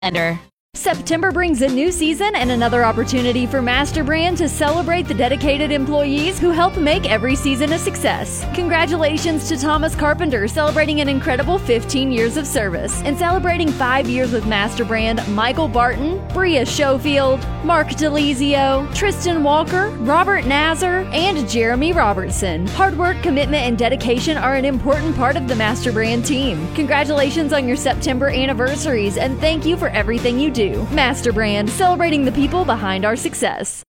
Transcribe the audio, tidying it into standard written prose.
Ender. September brings a new season and another opportunity for MasterBrand to celebrate the dedicated employees who help make every season a success. Congratulations to Thomas Carpenter, celebrating an incredible 15 years of service. And celebrating 5 years with MasterBrand, Michael Barton, Bria Schofield, Mark DeLizio, Tristan Walker, Robert Nazar, and Jeremy Robertson. Hard work, commitment, and dedication are an important part of the MasterBrand team. Congratulations on your September anniversaries, and thank you for everything you do. MasterBrand, celebrating the people behind our success.